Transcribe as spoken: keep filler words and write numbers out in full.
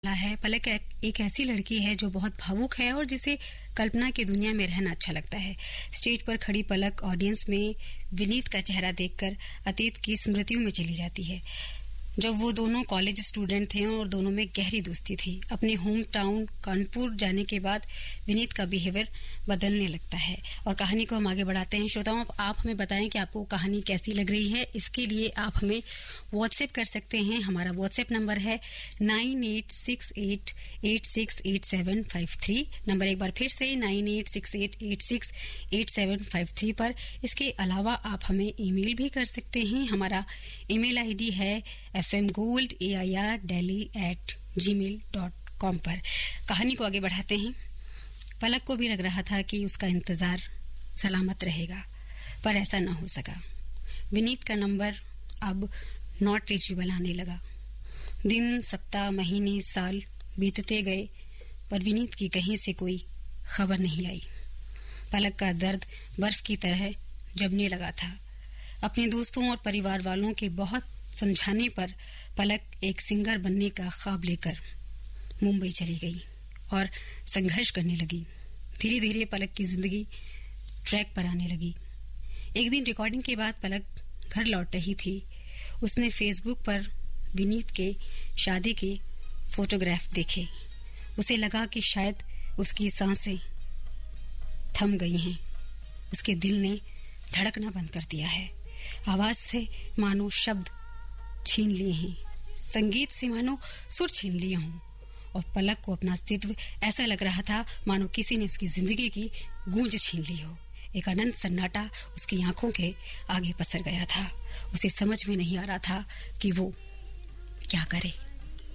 है। पलक एक ऐसी लड़की है जो बहुत भावुक है और जिसे कल्पना की दुनिया में रहना अच्छा लगता है। स्टेज पर खड़ी पलक ऑडियंस में विनीत का चेहरा देखकर अतीत की स्मृतियों में चली जाती है, जब वो दोनों कॉलेज स्टूडेंट थे और दोनों में गहरी दोस्ती थी। अपने होम टाउन कानपुर जाने के बाद विनीत का बिहेवियर बदलने लगता है और कहानी को हम आगे बढ़ाते हैं। श्रोताओं, आप हमें बताएं कि आपको कहानी कैसी लग रही है। इसके लिए आप हमें व्हाट्सएप कर सकते हैं। हमारा व्हाट्सएप नंबर है nine eight six eight eight six eight seven five three. Number एक बार फिर से nine eight six eight eight six eight seven five three पर। इसके अलावा आप हमें ईमेल भी कर सकते हैं। हमारा ईमेल आईडी है F M gold A I R daily eight ji mail dot com पर। कहानी को आगे बढ़ाते हैं। पलक को भी लग रहा था कि उसका इंतजार सलामत रहेगा, पर ऐसा न हो सका। विनीत का नंबर अब नॉट रीचेबल आने लगा। दिन, सप्ताह, महीने, साल बीतते गए, पर विनीत की कहीं से कोई खबर नहीं आई। पलक का दर्द बर्फ की तरह जमने लगा था। अपने दोस्तों और परिवार वालों के बहुत समझाने पर पलक एक सिंगर बनने का ख्वाब लेकर मुंबई चली गई और संघर्ष करने लगी। धीरे धीरे पलक की जिंदगी ट्रैक पर आने लगी। एक दिन रिकॉर्डिंग के बाद पलक घर लौट रही थी। उसने फेसबुक पर विनीत के शादी के फोटोग्राफ देखे। उसे लगा कि शायद उसकी सांसें थम गई हैं। उसके दिल ने धड़कना बंद कर दिया है। आवाज से मानो शब्द छीन लिए हैं, संगीत से मानो सुर छीन लिए हों, और पलक को अपना अस्तित्व ऐसा लग रहा था मानो किसी ने उसकी जिंदगी की गूंज छीन ली हो। एक अनंत सन्नाटा उसकी आंखों के आगे पसर गया था। उसे समझ में नहीं आ रहा था कि वो क्या करे।